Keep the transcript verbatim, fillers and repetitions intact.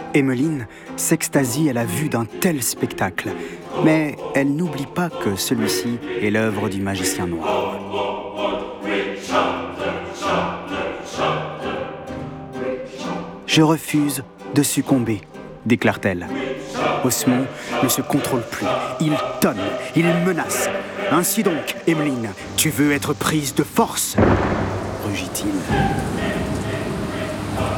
Emmeline s'extasie à la vue d'un tel spectacle, mais elle n'oublie pas que celui-ci est l'œuvre du magicien noir. Je refuse de succomber, déclare-t-elle. Osmond ne se contrôle plus. Il tonne, il menace. Ainsi donc, Emmeline, tu veux être prise de force, rugit-il.